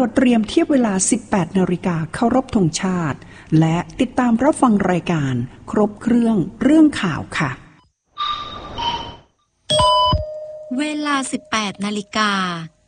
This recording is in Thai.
วเตรียมเทียบเวลา 18 นาฬิกาเคารพธงชาติและติดตามรับฟังรายการครบเครื่องข่าวค่ะเวลา 18 นาฬิกา